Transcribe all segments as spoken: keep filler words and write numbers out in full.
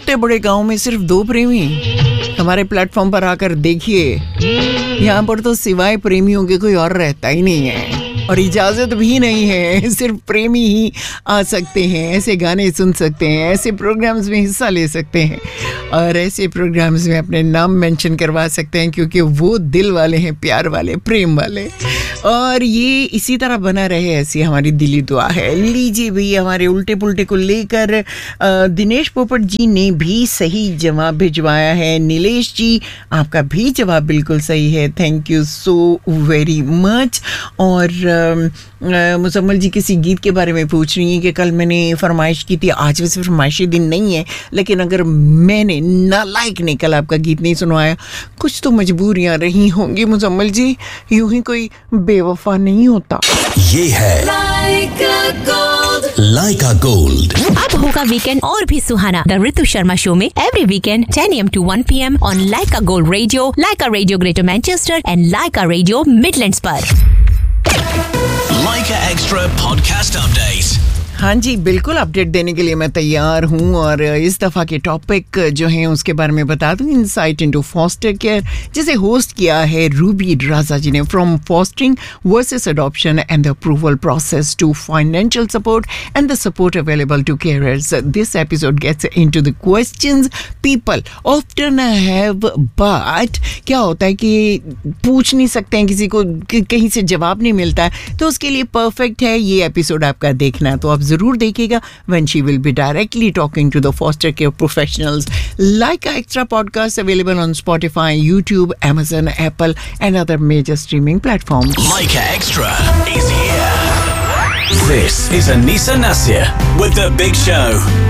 इतने बड़े गांव में सिर्फ दो प्रेमी हमारे प्लेटफॉर्म पर आकर देखिए, यहाँ पर तो सिवाय प्रेमियों के कोई और रहता ही नहीं है और इजाज़त भी नहीं है, सिर्फ प्रेमी ही आ सकते हैं, ऐसे गाने सुन सकते हैं, ऐसे प्रोग्राम्स में हिस्सा ले सकते हैं और ऐसे प्रोग्राम्स में अपने नाम मेंशन करवा सकते हैं क्योंकि वो दिल वाले हैं, प्यार वाले, प्रेम वाले। और ये इसी तरह बना रहे, ऐसी हमारी दिली दुआ है। लीजिए भी हमारे उल्टे पुल्टे को लेकर दिनेश पोपट जी ने भी सही जवाब भिजवाया है। नीलेश जी, आपका भी जवाब बिल्कुल सही है, thank you so very much. और मुजम्मल जी किसी गीत के बारे में पूछ रही हैं कि कल मैंने फरमाइश की थी, आज वैसे फरमाइशी दिन नहीं है, लेकिन अगर मैंने नालायक ने कल आपका गीत नहीं सुनवाया, कुछ तो मजबूरियां रही होंगी मुजम्मल जी, यूं ही कोई बेवफा नहीं होता। ये है लाइका गोल्ड, लाइका गोल्ड। अब होगा वीकेंड और भी सुहाना द ऋतु शर्मा शो में every weekend ten A M to one P M on Lyca gold radio, Lyca radio greater Manchester and Lyca radio Midlands पर। Laika Extra podcast update. हाँ जी, बिल्कुल update देने के लिए मैं तैयार हूँ और इस दफ़ा के टॉपिक जो हैं उसके बारे में बता दूँ। इंसाइट इनटू फॉस्टर केयर, जिसे होस्ट किया है रूबी राजा जी ने। From fostering versus adoption and the approval process to financial support and the support available to carers, this episode gets into the questions people often have, but क्या होता है कि पूछ नहीं सकते हैं किसी को, कहीं से जवाब नहीं मिलता है, तो उसके लिए परफेक्ट है ये एपिसोड आपका देखना। तो आप जरूर देखिएगा when she will be directly talking to the foster care professionals. Laika Extra podcast available on Spotify, YouTube, Amazon, Apple and other major streaming platforms. Laika Extra is here. This is Anisa Nasir with The Big Show.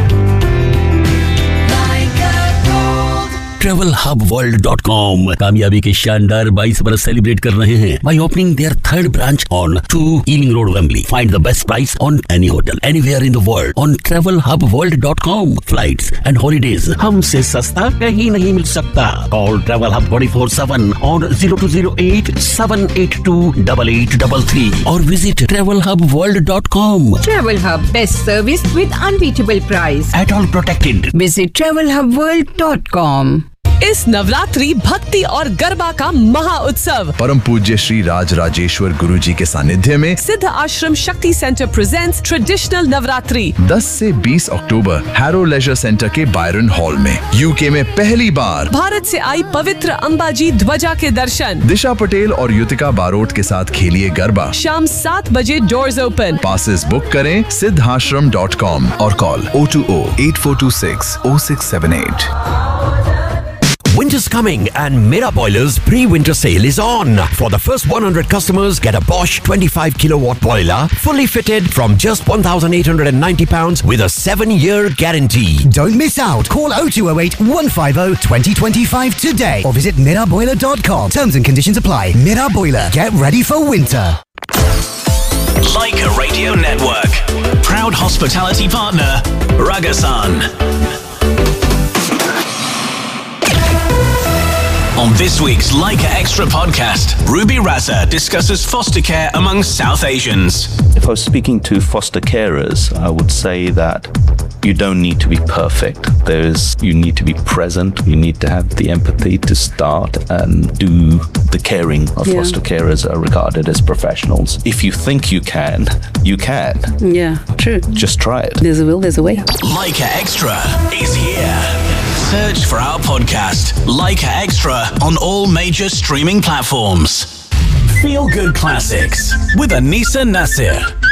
Travel hub world dot com कामयाबी के शानदार बाईस बरस celebrate कर रहे हैं by opening their third branch on two Ealing Road, Wembley. Find the best price on any hotel anywhere in the world on travel hub world dot com. Flights and holidays हमसे सस्ता कहीं नहीं मिल सकता. Call Travel Hub twenty-four seven on zero two zero eight seven eight two eight eight three three or visit travel hub world dot com. Travel Hub, best service with unbeatable price. At all protected. Visit travel hub world dot com. इस नवरात्रि भक्ति और गरबा का महा उत्सव परम पूज्य श्री राज राजेश्वर गुरु जी के सानिध्य में सिद्ध आश्रम शक्ति सेंटर प्रेजेंट्स ट्रेडिशनल नवरात्रि दस से बीस अक्टूबर हैरो लेजर सेंटर के बायरन हॉल में। यूके में पहली बार भारत से आई पवित्र अंबाजी ध्वजा के दर्शन। दिशा पटेल और युतिका बारोट के साथ खेलिए गरबा। शाम सात बजे डोर्स ओपन। पासेस बुक करें सिद्धाश्रम डॉट कॉम और call oh two oh eight four two six oh six seven eight. Winter's coming and Mera Boiler's pre-winter sale is on. For the first one hundred customers, get a Bosch twenty-five kilowatt boiler, fully fitted from just one thousand eight hundred ninety pounds with a seven year guarantee. Don't miss out. Call oh two oh eight one five oh two oh two five today or visit mira boiler dot com. Terms and conditions apply. Mira Boiler. Get ready for winter. Laika Radio Network. Proud hospitality partner, Ragasan. On this week's Laika Extra podcast, Ruby Raza discusses foster care among South Asians. If I was speaking to foster carers, I would say that you don't need to be perfect. There's, you need to be present. You need to have the empathy to start and do the caring of Yeah. foster carers are regarded as professionals. If you think you can, you can. Yeah, true. Just try it. There's a will, there's a way. Laika Extra is here. Search for our podcast, Laika Extra, on all major streaming platforms. Feel Good Classics with Anisa Nasir.